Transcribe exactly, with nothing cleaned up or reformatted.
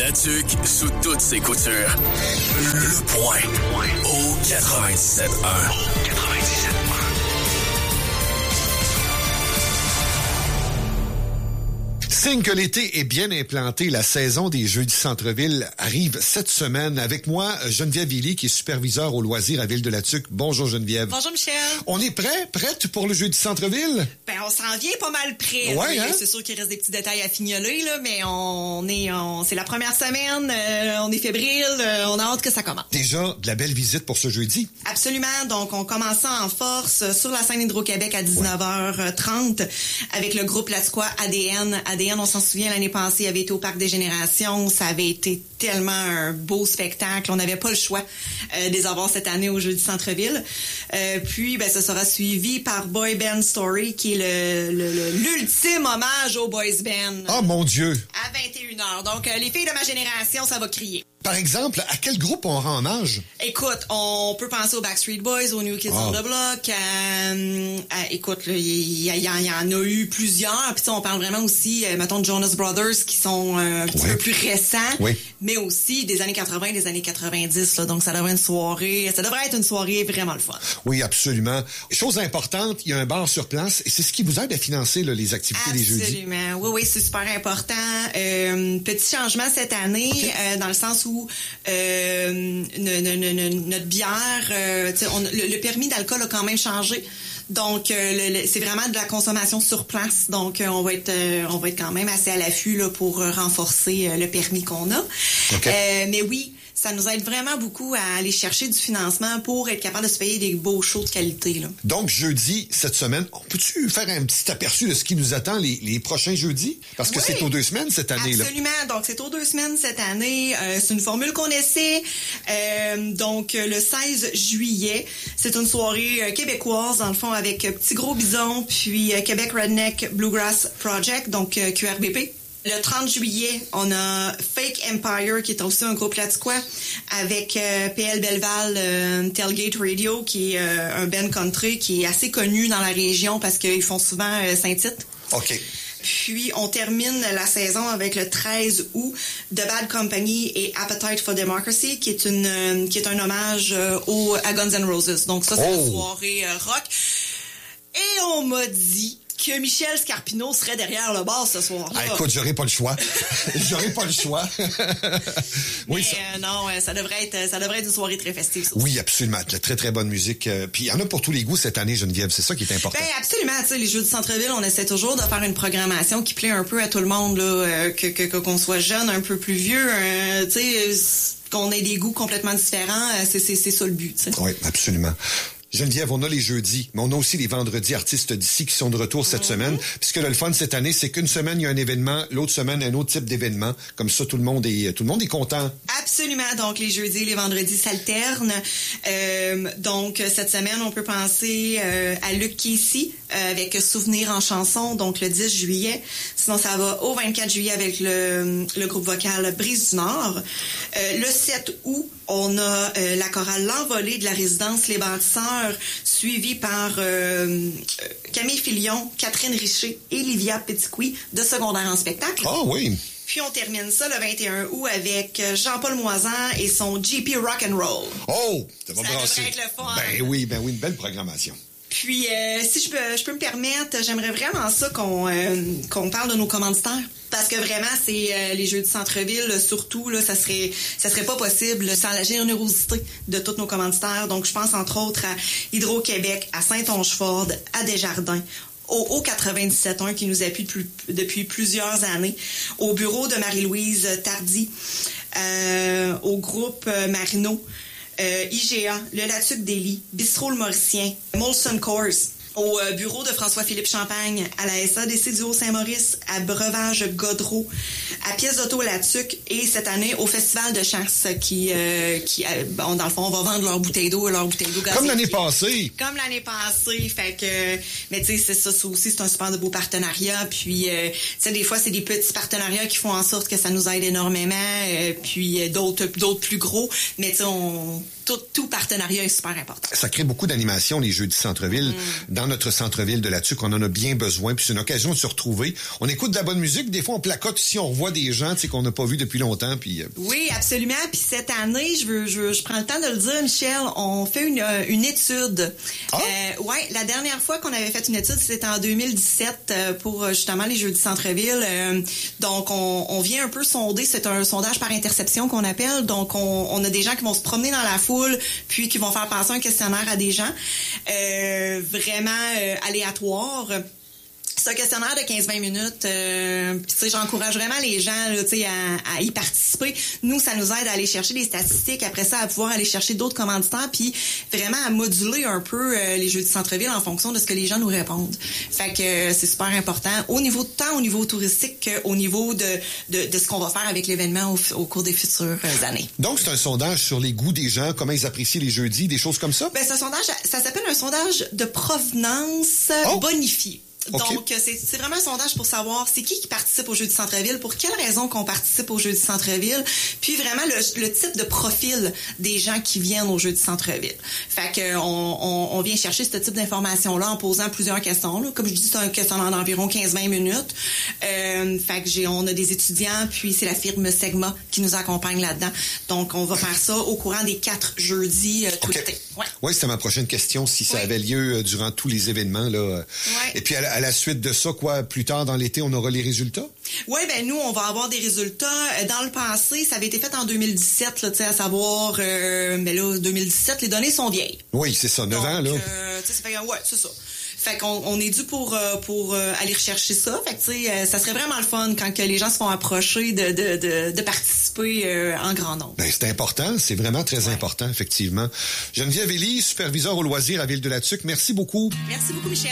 La tuque sous toutes ses coutures. Le point au quatre-vingt-dix-sept un. Au quatre-vingt-dix-sept un. Signe que l'été est bien implanté, la saison des Jeux du Centre-Ville arrive cette semaine. Avec moi, Geneviève Villy, qui est superviseur aux loisirs à Ville-de-la-Tuque. Bonjour Geneviève. Bonjour Michel. On est prêt, prête pour le Jeu du Centre-Ville? Ben, on s'en vient pas mal prêt. Ouais, hein? C'est sûr qu'il reste des petits détails à fignoler, là, mais on est, on, c'est la première semaine, euh, on est fébrile, euh, on a hâte que ça commence. Déjà, de la belle visite pour ce jeudi. Absolument. Donc, on commence ça en force sur la scène Hydro-Québec à dix-neuf heures trente avec le groupe Latquois A D N. A D N, on s'en souvient, l'année passée, il avait été au Parc des Générations. Ça avait été tellement un beau spectacle. On n'avait pas le choix euh, de les avoir cette année au Jeu du Centre-Ville. Euh, puis, ben, ça sera suivi par Boy Band Story, qui est le, le, le, l'ultime hommage au boys band. Oh mon Dieu! À vingt et une heures. Donc, euh, les filles de ma génération, ça va crier. Par exemple, à quel groupe on rend hommage? Écoute, on peut penser aux Backstreet Boys, aux New Kids oh. on the Block. Euh, euh, écoute, il y, y, y en a eu plusieurs. Puis on parle vraiment aussi, euh, mettons, de Jonas Brothers, qui sont euh, un petit oui. peu plus récents, oui. mais aussi des années quatre-vingts, des années quatre-vingt-dix. Là, donc, ça devrait être une soirée, ça devrait être une soirée vraiment le fun. Oui, absolument. Chose importante, il y a un bar sur place et c'est ce qui vous aide à financer là, les activités Absolument. des jeudis. Absolument. Oui, oui, c'est super important. Euh, petit changement cette année, okay. euh, dans le sens où euh, ne, ne, ne, notre bière, euh, on, le, le permis d'alcool a quand même changé. Donc, euh, le, le, c'est vraiment de la consommation sur place. Donc, euh, on va être euh, on va être quand même assez à l'affût là, pour euh, renforcer euh, le permis qu'on a. Okay. Euh, mais oui, ça nous aide vraiment beaucoup à aller chercher du financement pour être capable de se payer des beaux shows de qualité. Là. Donc, jeudi, cette semaine, peux-tu faire un petit aperçu de ce qui nous attend les, les prochains jeudis? Parce que oui, c'est aux deux semaines cette année. Absolument. Là. Donc, c'est aux deux semaines cette année. Euh, c'est une formule qu'on essaie. Euh, donc, le seize juillet, c'est une soirée euh, québécoise, dans le fond, avec euh, Petit Gros Bison, puis euh, Québec Redneck Bluegrass Project, donc euh, Q R B P. Le trente juillet, on a Fake Empire, qui est aussi un groupe latquois, avec euh, P L Belleval, euh, Tailgate Radio, qui est euh, un band country qui est assez connu dans la région parce qu'ils font souvent euh, Saint-Tite. OK. Puis, on termine la saison avec le treize août, The Bad Company et Appetite for Democracy, qui est une euh, qui est un hommage euh, au, à Guns N' Roses. Donc, ça, c'est oh. une soirée euh, rock. Et on m'a dit que Michel Scarpino serait derrière le bar ce soir. Ah, écoute, j'aurais pas le choix. j'aurais pas le choix. oui, Mais, ça... Euh, non, ça devrait être, ça devrait être une soirée très festive. Ça oui, absolument. De la très, très bonne musique. Euh, puis il y en a pour tous les goûts cette année, Geneviève. C'est ça qui est important. Ben, absolument. Tu sais, les Jeux du Centre-Ville, on essaie toujours de faire une programmation qui plaît un peu à tout le monde, là, euh, que, que, qu'on soit jeune, un peu plus vieux, euh, tu sais, qu'on ait des goûts complètement différents. Euh, c'est, c'est, c'est ça le but, tu sais. Oui, absolument. Geneviève, on a les jeudis, mais on a aussi les vendredis artistes d'ici qui sont de retour cette mm-hmm. semaine. Puisque là, le fun cette année, c'est qu'une semaine, il y a un événement, l'autre semaine, un autre type d'événement. Comme ça, tout le monde est, tout le monde est content. Absolument. Donc, les jeudis et les vendredis s'alternent. Euh, donc, cette semaine, on peut penser euh, à Luc Casey euh, avec Souvenir en chanson, donc le dix juillet. Sinon, ça va au vingt-quatre juillet avec le, le groupe vocal Brise du Nord. Euh, le sept août, on a euh, la chorale L'Envolée de la résidence Les Bâtisseurs, suivie par euh, Camille Filion, Catherine Richer et Livia Petitcoui de Secondaire en spectacle. Ah oh, oui! Puis on termine ça le vingt et un août avec Jean-Paul Moisan et son G P Rock'n'Roll. Oh! Ça va brasser. Ça devrait être le fun. Ben oui, ben oui, une belle programmation. Puis, euh, si je peux, je peux me permettre, j'aimerais vraiment ça qu'on euh, qu'on parle de nos commanditaires. Parce que vraiment, c'est euh, les Jeux du Centre-Ville, surtout, là, ça serait ça serait pas possible sans la générosité de tous nos commanditaires. Donc, je pense entre autres à Hydro-Québec, à Saint-Onge-Ford, à Desjardins, au, au quatre-vingt-dix-sept un qui nous appuie depuis, depuis plusieurs années, au bureau de Marie-Louise Tardy, euh, au groupe euh, Marino, Euh, I G A, le Latuc d'Élie, Bistrot le Mauricien, Molson Coors, au euh, bureau de François-Philippe Champagne, à la S A D C du Haut-Saint-Maurice, à Breuvage Godreau, à Pièces d'Auto Latuc et cette année au Festival de chasse qui, euh, qui euh, bon, dans le fond, on va vendre leurs bouteilles d'eau et leurs bouteilles d'eau gazées. Comme l'année passée. Comme l'année passée. Fait que, mais tu sais, c'est ça, ça aussi, c'est un super de beau partenariat. Puis, euh, tu sais, des fois, c'est des petits partenariats qui font en sorte que ça nous aide énormément. Euh, puis, euh, d'autres, d'autres plus gros. Mais tu sais, on... tout, tout partenariat est super important. Ça crée beaucoup d'animations, les Jeudis Centre-Ville. Mm. Dans notre centre-ville de là-dessus, qu'on en a bien besoin. Puis c'est une occasion de se retrouver. On écoute de la bonne musique. Des fois, on placote si on revoit des gens, tu sais, qu'on n'a pas vus depuis longtemps. Puis, euh... Oui, absolument. Puis cette année, je veux, je, veux, je prends le temps de le dire, Michel, on fait une, une étude. Ah? Euh, ouais, la dernière fois qu'on avait fait une étude, c'était en deux mille dix-sept euh, pour justement les Jeudis Centre-Ville. Euh, donc, on, on vient un peu sonder. C'est un sondage par interception qu'on appelle. Donc, on, on a des gens qui vont se promener dans la foule, puis qui vont faire passer un questionnaire à des gens euh, vraiment euh, aléatoires. C'est un questionnaire de quinze à vingt minutes. Euh, puis, tu sais, j'encourage vraiment les gens là, tu sais, à, à y participer. Nous, ça nous aide à aller chercher des statistiques. Après ça, à pouvoir aller chercher d'autres commanditaires. Puis, vraiment à moduler un peu euh, les Jeudis Centre-Ville en fonction de ce que les gens nous répondent. Fait que euh, c'est super important. Au niveau de temps, au niveau touristique, qu'au niveau de, de, de ce qu'on va faire avec l'événement au, au cours des futures années. Donc, c'est un sondage sur les goûts des gens, comment ils apprécient les jeudis, des choses comme ça? Ben, c'est un sondage, ça s'appelle un sondage de provenance oh. bonifié. Okay. Donc, c'est, c'est vraiment un sondage pour savoir c'est qui qui participe au Jeudi Centre-Ville, pour quelles raisons qu'on participe au Jeudi Centre-Ville, puis vraiment le, le type de profil des gens qui viennent au Jeudi Centre-Ville. Fait que on, on, on vient chercher ce type d'informations-là en posant plusieurs questions. Là. Comme je dis, c'est un questionnaire d'environ quinze à vingt minutes. Euh, fait que j'ai, on a des étudiants, puis c'est la firme Segma qui nous accompagne là-dedans. Donc, on va faire ça au courant des quatre jeudis euh, tout okay. l'été. Ouais. Oui, c'était ma prochaine question, si ça oui. avait lieu euh, durant tous les événements. Là. Ouais. Et puis, à la, à la suite de ça, quoi, plus tard dans l'été, on aura les résultats? Oui, ben nous, on va avoir des résultats. Dans le passé, ça avait été fait en deux mille dix-sept, là, tu sais, à savoir, euh, mais là, deux mille dix-sept, les données sont vieilles. Oui, c'est ça, neuf ans, là. Euh, tu sais, ça fait, ouais, c'est ça. Fait qu'on on est dû pour euh, pour euh, aller rechercher ça. Fait que tu sais, euh, ça serait vraiment le fun quand que les gens se font approcher de de de, de participer euh, en grand nombre. Ben, c'est important, c'est vraiment très ouais. important, effectivement. Geneviève Elie, superviseur au loisir à Ville-de-la-Tuque, merci beaucoup. Merci beaucoup, Michel.